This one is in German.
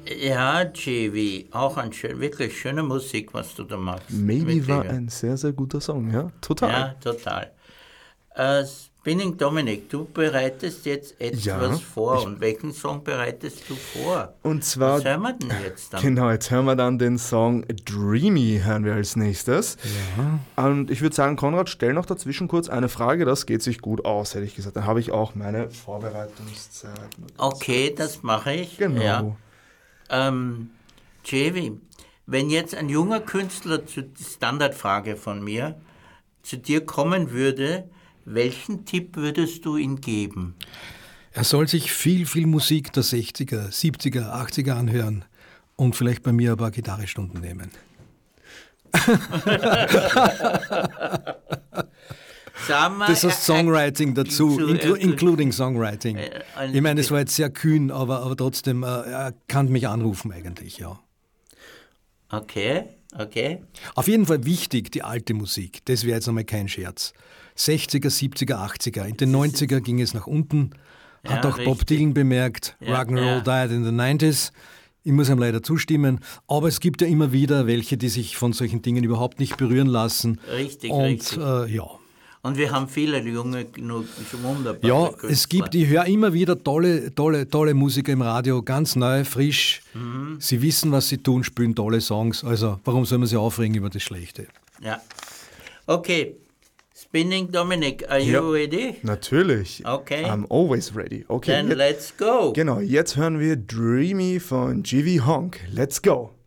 Ja, JV, auch wirklich schöne Musik, was du da machst. Maybe wirklich. war ein sehr, sehr guter Song, ja, total. Ja, total. Spinning Dominik, du bereitest jetzt etwas vor. Und welchen Song bereitest du vor? Und zwar, was hören wir denn jetzt dann? Genau, jetzt hören wir dann den Song Dreamy, hören wir als nächstes. Ja. Und ich würde sagen, Konrad, stell noch dazwischen kurz eine Frage, das geht sich gut aus, hätte ich gesagt. Dann habe ich auch meine Vorbereitungszeit. Okay, das mache ich. Genau. Ja. JV, wenn jetzt ein junger Künstler, Standardfrage von mir, zu dir kommen würde, welchen Tipp würdest du ihm geben? Er soll sich viel Musik der 60er, 70er, 80er anhören und vielleicht bei mir ein paar Gitarrestunden nehmen. Das heißt Songwriting dazu, including Songwriting. Ich meine, es war jetzt sehr kühn, aber trotzdem, er kann mich anrufen eigentlich, ja. Okay. Auf jeden Fall wichtig, die alte Musik. Das wäre jetzt einmal kein Scherz. 60er, 70er, 80er. In den 90er ging es nach unten. Hat auch Bob Dylan bemerkt. Rock'n'Roll died in the 90s. Ich muss ihm leider zustimmen. Aber es gibt ja immer wieder welche, die sich von solchen Dingen überhaupt nicht berühren lassen. Richtig. Ja. Und wir haben viele junge, wunderbare Ja, Künstler. es gibt, ich höre immer wieder tolle Musiker im Radio, ganz neu, frisch. Sie wissen, was sie tun, spielen tolle Songs. Also warum soll man sich aufregen über das Schlechte? Ja. Okay. Spinning Dominik, are you ready? Natürlich. Okay. I'm always ready. Okay. Then let's go. Genau, jetzt hören wir Dreamy von GV Honk. Let's go.